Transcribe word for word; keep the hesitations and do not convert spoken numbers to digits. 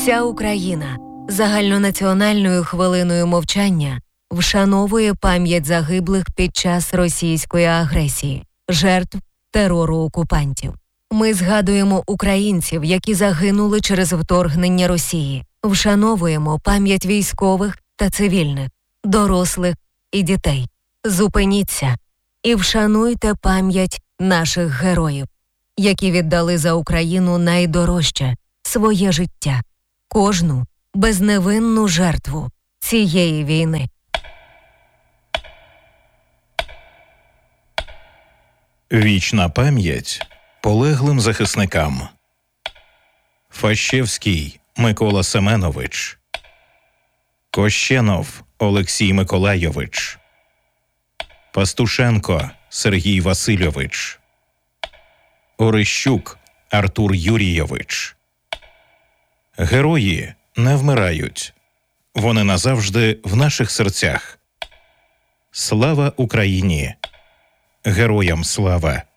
Вся Україна загальнонаціональною хвилиною мовчання вшановує пам'ять загиблих під час російської агресії, жертв терору окупантів. Ми згадуємо українців, які загинули через вторгнення Росії. Вшановуємо пам'ять військових та цивільних, дорослих і дітей. Зупиніться і вшануйте пам'ять наших героїв, які віддали за Україну найдорожче – своє життя, кожну безневинну жертву цієї війни. Вічна пам'ять полеглим захисникам. Фащевський Микола Семенович, Кощенов Олексій Миколайович, Пастушенко Сергій Васильович, Орищук Артур Юрійович. Герої не вмирають. Вони назавжди в наших серцях. Слава Україні! Героям слава!